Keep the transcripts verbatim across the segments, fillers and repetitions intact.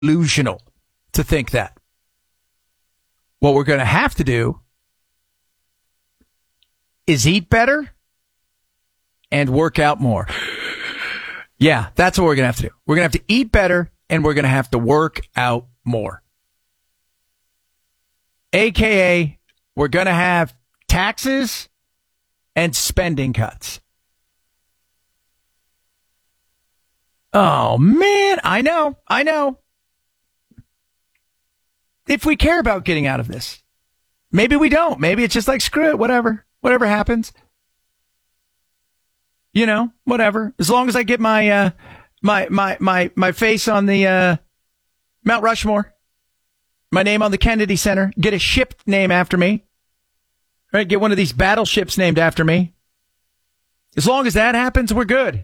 delusional to think that. What we're going to have to do is eat better and work out more. Yeah, that's what we're going to have to do. We're going to have to eat better and we're going to have to work out more. A K A, we're going to have taxes and spending cuts. Oh, man, I know, I know. If we care about getting out of this, maybe we don't. Maybe it's just like, screw it, whatever, whatever happens. You know, whatever. As long as I get my, uh, my, my, my, my face on the, uh, Mount Rushmore, my name on the Kennedy Center, get a ship name after me, right? Get one of these battleships named after me. As long as that happens, we're good.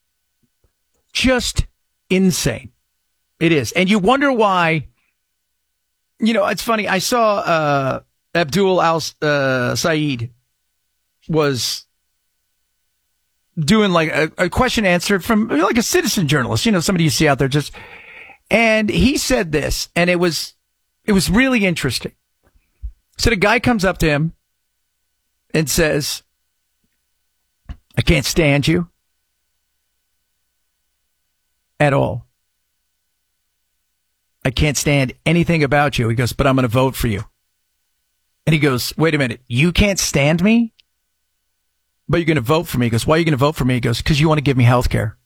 Just insane. It is. And you wonder why, you know, it's funny. I saw, uh, Abdul Al, uh, Saeed was doing like a, a question answer from like a citizen journalist, you know, somebody you see out there just, and he said this, and it was, it was really interesting. So the guy comes up to him and says, I can't stand you at all. I can't stand anything about you. He goes, but I'm going to vote for you. And he goes, wait a minute, you can't stand me? But you're going to vote for me. He goes, why are you going to vote for me? He goes, because you want to give me health care.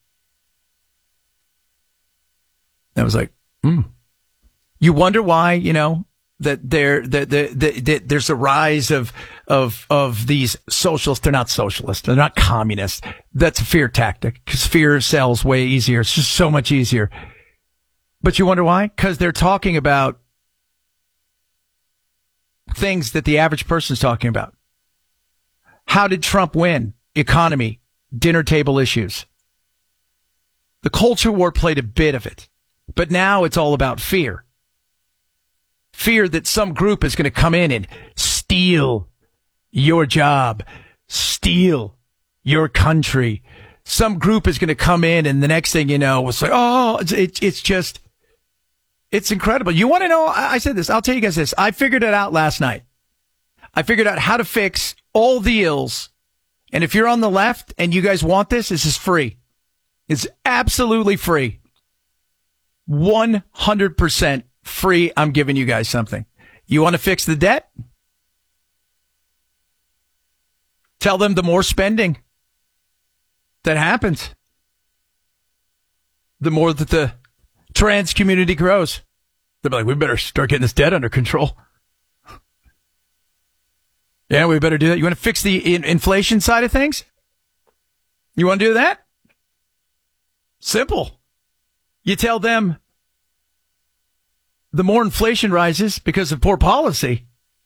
I was like, hmm. You wonder why, you know, that there, that, that, that, that there's a rise of, of, of these socialists. They're not socialists. They're not communists. That's a fear tactic because fear sells way easier. It's just so much easier. But you wonder why? Because they're talking about things that the average person's talking about. How did Trump win? Economy, dinner table issues. The culture war played a bit of it, but now it's all about fear. Fear that some group is going to come in and steal your job, steal your country. Some group is going to come in and the next thing you know, it's like, oh, it's, it's, it's just, it's incredible. You want to know? I said this. I'll tell you guys this. I figured it out last night. I figured out how to fix all the ills. And if you're on the left and you guys want this, this is free. It's absolutely free. one hundred percent free. I'm giving you guys something. You want to fix the debt? Tell them the more spending that happens, the more that the trans community grows. They'll be like, we better start getting this debt under control. Yeah, we better do that. You want to fix the in- inflation side of things? You want to do that? Simple. You tell them the more inflation rises because of poor policy,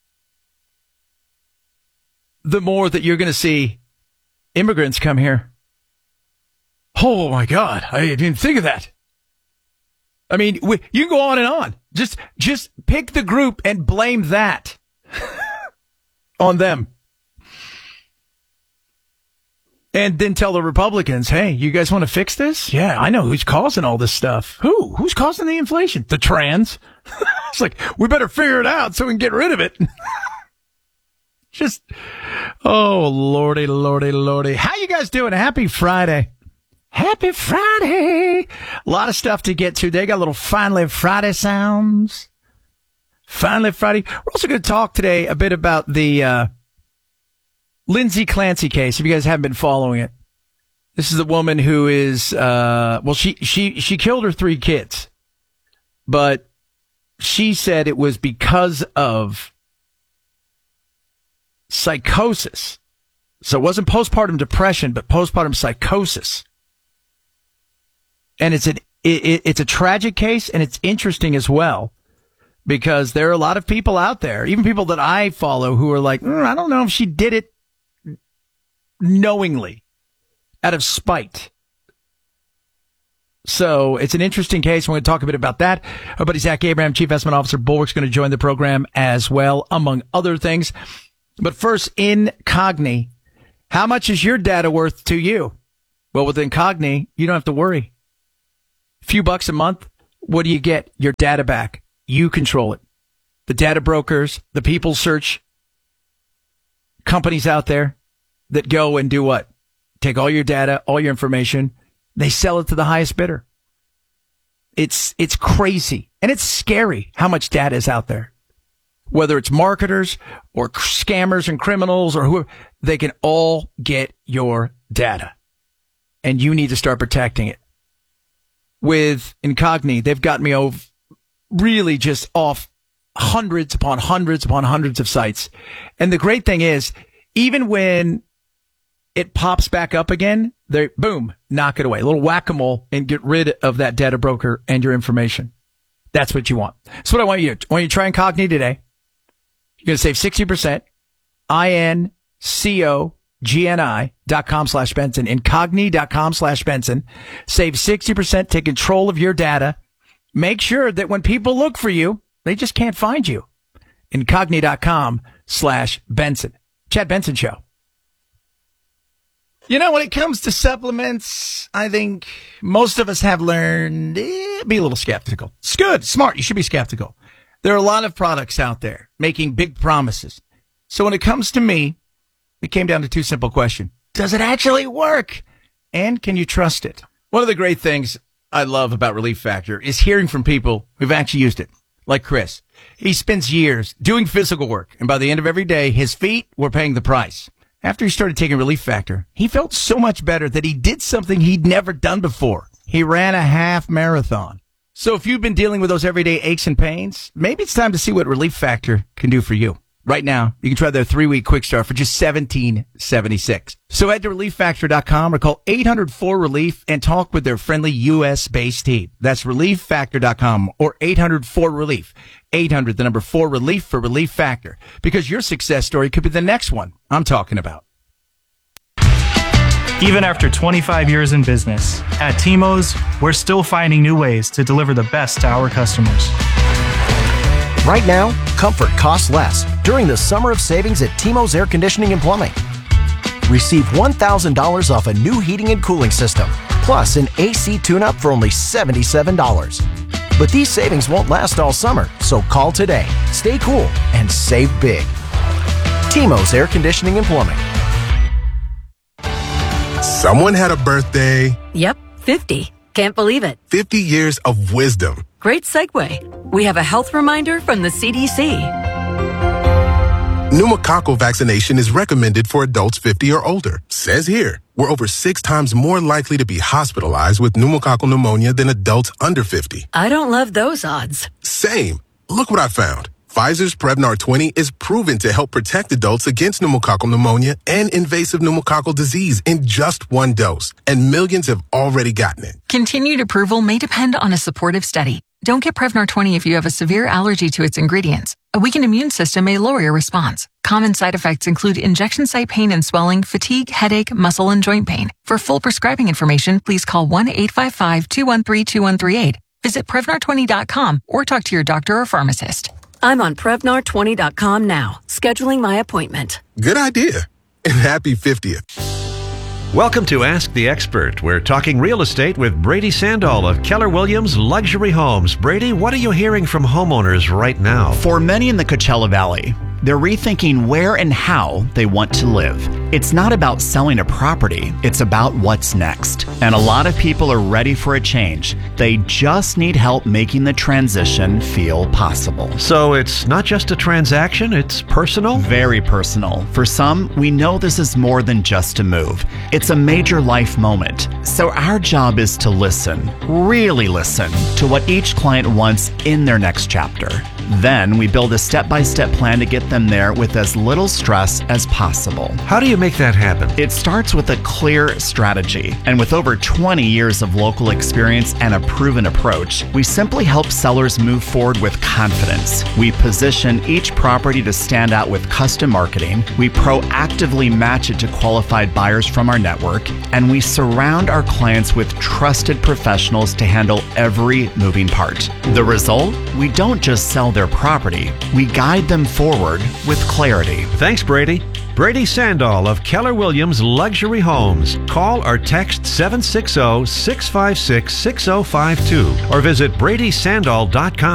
the more that you're going to see immigrants come here. Oh, my God. I didn't think of that. I mean, we, you can go on and on. Just, just pick the group and blame that on them. And then tell the Republicans, hey, you guys want to fix this? Yeah, I know who's causing all this stuff. Who? Who's causing the inflation? The trans. It's like, we better figure it out so we can get rid of it. Just, oh, lordy, lordy, lordy. How you guys doing? Happy Friday. Happy Friday. A lot of stuff to get to. They got little Finally Friday sounds. Finally Friday. We're also going to talk today a bit about the uh, Lindsay Clancy case, if you guys haven't been following it. This is a woman who is, uh, well, she, she, she killed her three kids, but she said it was because of psychosis. So it wasn't postpartum depression, but postpartum psychosis. And it's an, it, it's a tragic case, and it's interesting as well, because there are a lot of people out there, even people that I follow, who are like, mm, I don't know if she did it knowingly, out of spite. So it's an interesting case. We're going to talk a bit about that. Our buddy Zach Abraham, Chief Investment Officer, Bulwark's going to join the program as well, among other things. But first, Incogni. How much is your data worth to you? Well, with Incogni, you don't have to worry. A few bucks a month, What do you get? Your data back. You control it. The data brokers, the people search companies out there that go and do what? Take all your data, all your information. They sell it to the highest bidder. It's, it's crazy. And it's scary how much data is out there. Whether it's marketers or scammers and criminals or whoever, they can all get your data. And you need to start protecting it. With Incogni, they've got me over really just off hundreds upon hundreds upon hundreds of sites. And the great thing is, even when it pops back up again, they boom, knock it away. A little whack-a-mole and get rid of that data broker and your information. That's what you want. That's what I want you to. I want you to try Incogni today. You're going to save sixty percent. I-N-C-O-G-N-I dot com slash Benson. Incogni dot com slash Benson. Save sixty percent. Take control of your data. Make sure that when people look for you, they just can't find you. Incogni dot com slash Benson. Chad Benson Show. You know, when it comes to supplements, I think most of us have learned, eh, be a little skeptical. It's good, smart. You should be skeptical. There are a lot of products out there making big promises. So when it comes to me, it came down to two simple questions. Does it actually work? And can you trust it? One of the great things I love about Relief Factor is hearing from people who've actually used it, like Chris. He spends years doing physical work, and by the end of every day, his feet were paying the price. After he started taking Relief Factor, he felt so much better that he did something he'd never done before. He ran a half marathon. So if you've been dealing with those everyday aches and pains, maybe it's time to see what Relief Factor can do for you. Right now, you can try their three-week quick start for just seventeen seventy-six. So head to relief factor dot com or call eight hundred four relief and talk with their friendly U S-based team. That's relief factor dot com or eight hundred four relief. eight hundred, the number four, relief for Relief Factor. Because your success story could be the next one I'm talking about. Even after twenty-five years in business, at T M O's, we're still finding new ways to deliver the best to our customers. Right now, comfort costs less during the summer of savings at T M O's Air Conditioning and Plumbing. Receive one thousand dollars off a new heating and cooling system, plus an A C tune-up for only seventy-seven dollars. But these savings won't last all summer, so call today. Stay cool and save big. T M O's Air Conditioning and Plumbing. Someone had a birthday. Yep, fifty. Can't believe it. fifty years of wisdom. Great segue. We have a health reminder from the C D C. Pneumococcal vaccination is recommended for adults fifty or older. Says here, we're over six times more likely to be hospitalized with pneumococcal pneumonia than adults under fifty. I don't love those odds. Same. Look what I found. Pfizer's Prevnar twenty is proven to help protect adults against pneumococcal pneumonia and invasive pneumococcal disease in just one dose, and millions have already gotten it. Continued approval may depend on a supportive study. Don't get Prevnar twenty if you have a severe allergy to its ingredients. A weakened immune system may lower your response. Common side effects include injection site pain and swelling, fatigue, headache, muscle, and joint pain. For full prescribing information, please call one eight five five, two one three, two one three eight. Visit Prevnar twenty dot com or talk to your doctor or pharmacist. I'm on Prevnar twenty dot com now, scheduling my appointment. Good idea. And happy fiftieth. Welcome to Ask the Expert. We're talking real estate with Brady Sandall of Keller Williams Luxury Homes. Brady, what are you hearing from homeowners right now? For many in the Coachella Valley, they're rethinking where and how they want to live. It's not about selling a property, it's about what's next. And a lot of people are ready for a change. They just need help making the transition feel possible. So it's not just a transaction, it's personal? Very personal. For some, we know this is more than just a move. It's a major life moment. So our job is to listen, really listen, to what each client wants in their next chapter. Then we build a step-by-step plan to get them there with as little stress as possible. How do you make that happen? It starts with a clear strategy. And with over twenty years of local experience and a proven approach, we simply help sellers move forward with confidence. We position each property to stand out with custom marketing. We proactively match it to qualified buyers from our network. And we surround our clients with trusted professionals to handle every moving part. The result? We don't just sell their property, we guide them forward with clarity. Thanks, Brady. Brady Sandall of Keller Williams Luxury Homes. Call or text seven six zero, six five six, six zero five two or visit brady sandall dot com.